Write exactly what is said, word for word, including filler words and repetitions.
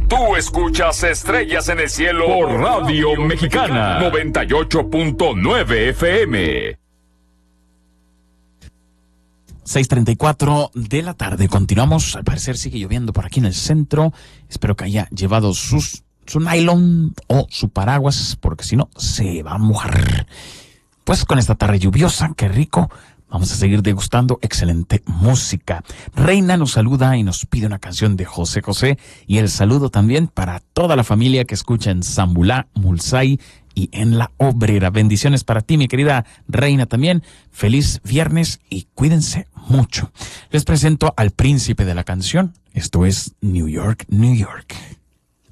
Tú escuchas Estrellas en el Cielo por Radio Mexicana noventa y ocho punto nueve F M. seis treinta y cuatro de la tarde. Continuamos. Al parecer sigue lloviendo por aquí en el centro. Espero que haya llevado sus, su nylon o su paraguas, porque si no, se va a mojar. Pues con esta tarde lluviosa, qué rico. Vamos a seguir degustando excelente música. Reina nos saluda y nos pide una canción de José José. Y el saludo también para toda la familia que escucha en Zambulá, Mulsay y en La Obrera. Bendiciones para ti, mi querida Reina, también. Feliz viernes y cuídense mucho. Les presento al príncipe de la canción. Esto es New York, New York.